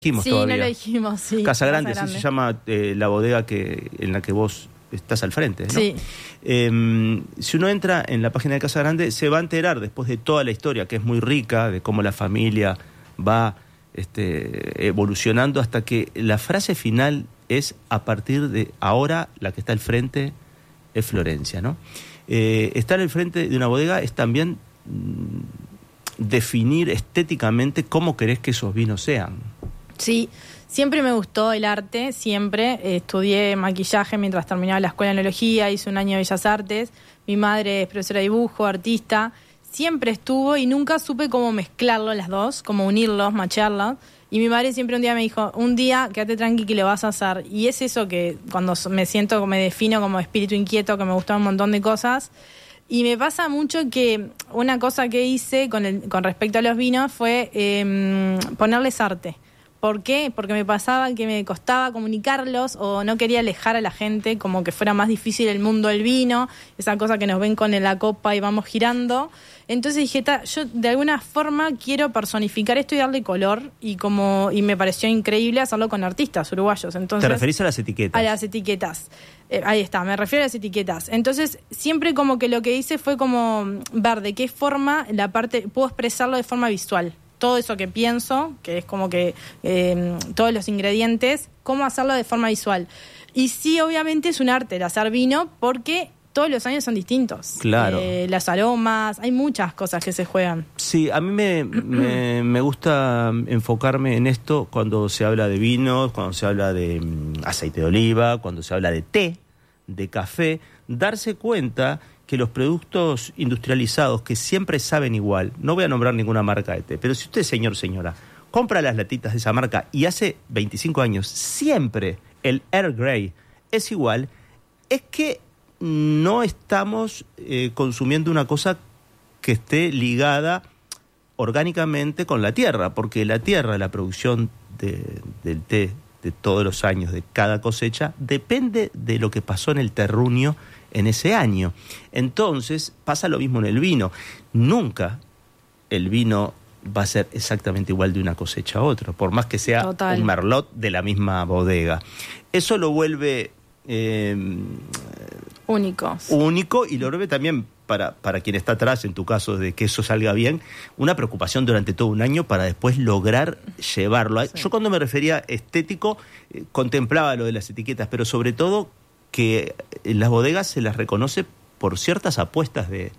dijimos Sí, todavía. no lo dijimos, sí. Casa Grande, Casa así se llama la bodega en la que vos estás al frente, ¿no? Sí. Si uno entra en la página de Casa Grande, se va a enterar después de toda la historia, que es muy rica, de cómo la familia va evolucionando hasta que la frase final es: a partir de ahora la que está al frente es Florencia, ¿no? Estar al frente de una bodega es también definir estéticamente cómo querés que esos vinos sean. Sí, siempre me gustó el arte, siempre. Estudié maquillaje mientras terminaba la escuela de enología, hice un año de Bellas Artes. Mi madre es profesora de dibujo, artista. Siempre estuvo y nunca supe cómo mezclarlo las dos, cómo unirlos, macharlos. Y mi madre siempre un día me dijo: un día quédate tranqui que lo vas a hacer. Y es eso que cuando me defino como espíritu inquieto, que me gustan un montón de cosas. Y me pasa mucho que una cosa que hice con respecto a los vinos fue ponerles arte. ¿Por qué? Porque me pasaba que me costaba comunicarlos o no quería alejar a la gente, como que fuera más difícil el mundo del vino, esa cosa que nos ven con la copa y vamos girando. Entonces dije, yo de alguna forma quiero personificar esto y darle color, y me pareció increíble hacerlo con artistas uruguayos. Entonces, ¿te referís a las etiquetas? A las etiquetas. Ahí está, me refiero a las etiquetas. Entonces, siempre como que lo que hice fue como ver de qué forma puedo expresarlo de forma visual. Todo eso que pienso, que es como que todos los ingredientes, cómo hacerlo de forma visual. Y sí, obviamente es un arte el hacer vino, porque todos los años son distintos. Claro. Los aromas, hay muchas cosas que se juegan. Sí, a mí me gusta enfocarme en esto cuando se habla de vinos, cuando se habla de aceite de oliva, cuando se habla de té, de café, darse cuenta que los productos industrializados, que siempre saben igual, no voy a nombrar ninguna marca de té, pero si usted, señor, señora, compra las latitas de esa marca y hace 25 años siempre el Earl Grey es igual, es que no estamos consumiendo una cosa que esté ligada orgánicamente con la tierra, porque la tierra, la producción del té de todos los años, de cada cosecha, depende de lo que pasó en el terruño en ese año. Entonces pasa lo mismo en el vino. Nunca el vino va a ser exactamente igual de una cosecha a otra, por más que sea Total. un merlot de la misma bodega. Eso lo vuelve único, y lo vuelve también para quien está atrás, en tu caso, de que eso salga bien, una preocupación durante todo un año para después lograr llevarlo. Sí. Yo cuando me refería estético, contemplaba lo de las etiquetas, pero sobre todo que en las bodegas se las reconoce por ciertas apuestas de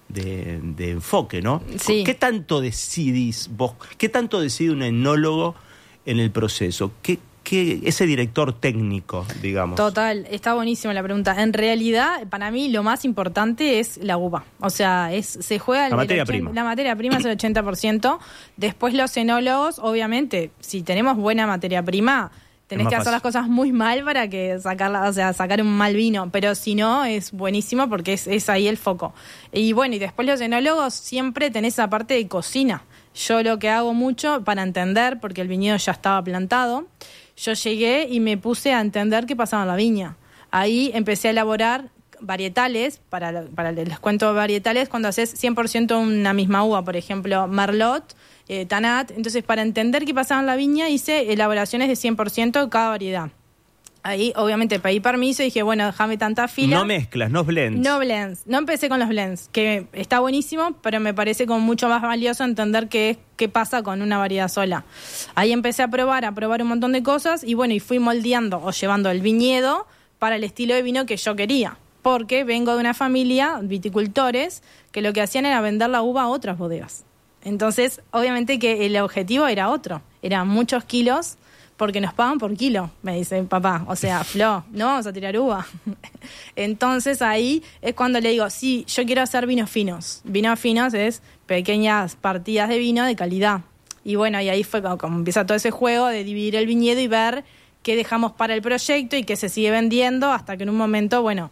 enfoque, ¿no? Sí. ¿Qué tanto decidís vos? ¿Qué tanto decide un enólogo en el proceso? ¿Qué ese director técnico, digamos? Total, está buenísima la pregunta. En realidad, para mí lo más importante es la uva. O sea, se juega la materia prima. La materia prima es el 80%. Después los enólogos, obviamente, si tenemos buena materia prima, tenés que hacer las cosas muy mal para que sacar un mal vino, pero si no, es buenísimo porque es ahí el foco. Y bueno, y después los enólogos siempre tenés esa parte de cocina. Yo lo que hago mucho para entender, porque el viñedo ya estaba plantado, yo llegué y me puse a entender qué pasaba en la viña. Ahí empecé a elaborar varietales, les cuento varietales, cuando haces 100% una misma uva, por ejemplo, Merlot, Tanat. Entonces, para entender qué pasaba en la viña, hice elaboraciones de 100% cada variedad. Ahí, obviamente, pedí permiso y dije, bueno, déjame tanta fila. No mezclas, no blends. No blends. No empecé con los blends, que está buenísimo, pero me parece como mucho más valioso entender qué pasa con una variedad sola. Ahí empecé a probar un montón de cosas y bueno, y fui moldeando o llevando el viñedo para el estilo de vino que yo quería. Porque vengo de una familia, viticultores, que lo que hacían era vender la uva a otras bodegas. Entonces, obviamente que el objetivo era otro. Eran muchos kilos, porque nos pagan por kilo, me dice papá. O sea, Flo, no vamos a tirar uva. Entonces ahí es cuando le digo, sí, yo quiero hacer vinos finos. Vinos finos es pequeñas partidas de vino de calidad. Y bueno, y ahí fue como empieza todo ese juego de dividir el viñedo y ver qué dejamos para el proyecto y qué se sigue vendiendo, hasta que en un momento, bueno,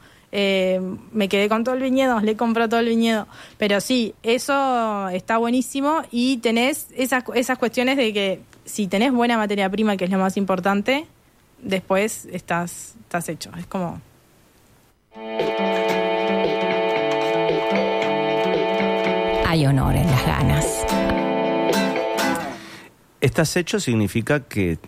me quedé con todo el viñedo, le compró todo el viñedo. Pero sí, eso está buenísimo y tenés esas cuestiones de que si tenés buena materia prima, que es lo más importante, después estás hecho. Es como... Hay honor en las ganas. Estás hecho significa que